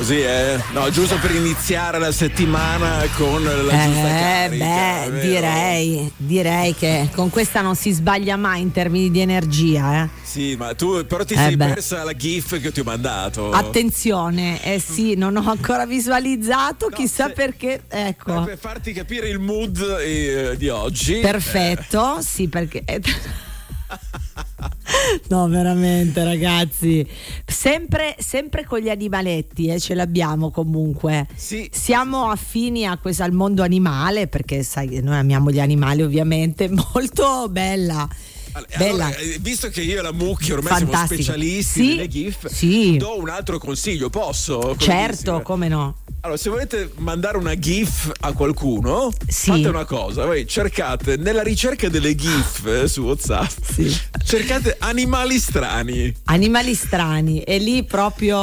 così, no, giusto per iniziare la settimana con la giusta carica. Direi che con questa non si sbaglia mai in termini di energia, Sì, ma tu però ti sei persa la GIF che ti ho mandato. Attenzione, sì, non ho ancora visualizzato, chissà perché, ecco. Per farti capire il mood di oggi. Perfetto, sì, perché no, veramente, ragazzi, sempre con gli animaletti, ce l'abbiamo comunque. Sì. Siamo affini al mondo animale, perché sai, noi amiamo gli animali, ovviamente. Molto bella. Allora, visto che io e la Mucchi ormai siamo specialisti nelle GIF, do un altro consiglio, posso? Certo, come no. Allora, se volete mandare una GIF a qualcuno, fate una cosa, voi cercate nella ricerca delle GIF su WhatsApp, cercate animali strani, e lì proprio